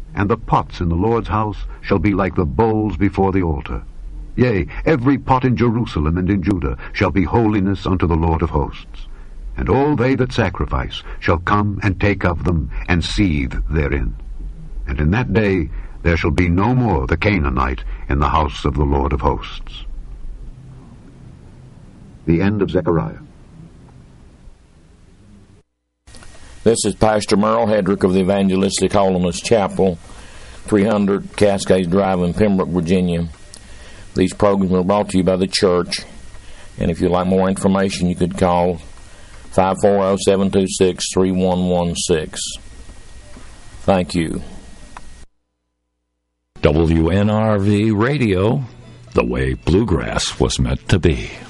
And the pots in the Lord's house shall be like the bowls before the altar. Yea, every pot in Jerusalem and in Judah shall be holiness unto the Lord of hosts. And all they that sacrifice shall come and take of them, and seethe therein. And in that day there shall be no more the Canaanite in the house of the Lord of hosts. The end of Zechariah. This is Pastor Merle Hedrick of the Evangelistic Holiness Chapel, 300 Cascades Drive in Pembroke, Virginia. These programs are brought to you by the church, and if you'd like more information, you could call 540-726-3116. Thank you. WNRV Radio, the way bluegrass was meant to be.